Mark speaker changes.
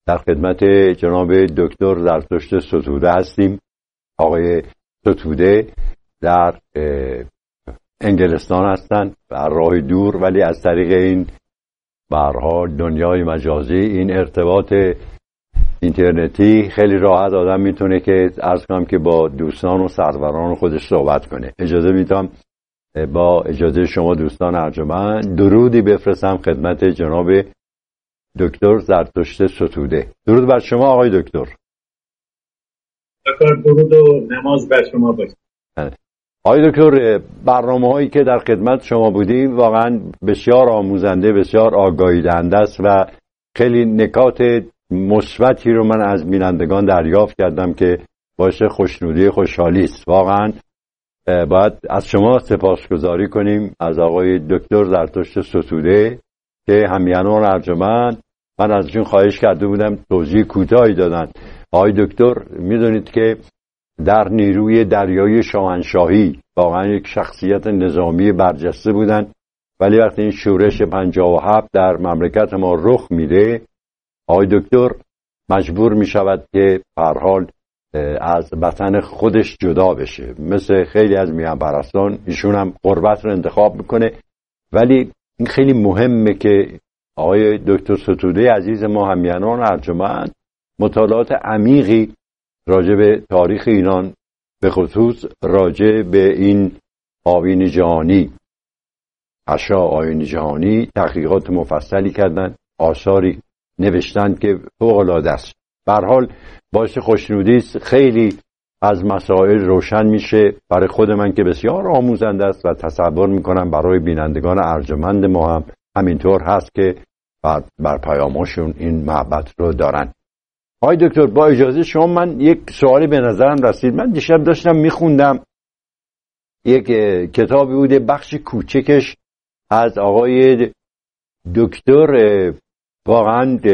Speaker 1: در خدمت جناب دکتر زرتشت ستوده هستیم. آقای ستوده در انگلستان هستند، بر راه دور، ولی از طریق این به هر حال دنیای مجازی، این ارتباط اینترنتی، خیلی راحت آدم میتونه که عرض کنم که با دوستان و سروران خودش صحبت کنه. اجازه میدم با اجازه شما دوستان ارجمند درودی بفرستم خدمت جناب دکتر زرتشت ستوده. درود بر شما آقای دکتر.
Speaker 2: درود و نماز بر شما باشه.
Speaker 1: آقای دکتر، برنامه‌هایی که در خدمت شما بودیم واقعا بسیار آموزنده، بسیار آگاهی دهنده است و خیلی نکات مثبتی رو من از بینندگان دریافت کردم که باعث خوشنودی، خوشحالی است. واقعا باید از شما سپاسگزاری کنیم، از آقای دکتر زرتشت ستوده که همیهنان ارجمند. من ازشون خواهش کرده بودم توضیح کوتاهی دادن. آقای دکتر میدونید که در نیروی دریایی شاهنشاهی واقعا یک شخصیت نظامی برجسته بودن، ولی وقتی این شورش 57 در مملکت ما رخ میده، آقای دکتر مجبور میشود که به هر حال از وطن خودش جدا بشه. مثل خیلی از میهن پرستان ایشون هم غربت رو انتخاب میکنه، ولی این خیلی مهمه که آقای دکتر ستوده عزیز ما همیهنان ارجمند مطالعات عمیقی راجع به تاریخ ایران، به خصوص راجع به این آیین جهانی، اشیاء آیین جهانی، تحقیقات مفصلی کردن، آثاری نوشتند که فوق‌العاده است. به هر حال باعث خوشنودی است. خیلی از مسائل روشن میشه برای خود من که بسیار آموزنده است و تصور میکنم برای بینندگان ارجمند ما هم همینطور هست که بر پیامشون این محبت رو دارن. آقای دکتر با اجازه شما من یک سوالی به نظرم رسید. من دیشب داشتم میخوندم یک کتابی بوده، بخش کوچکش از آقای دکتر واقعا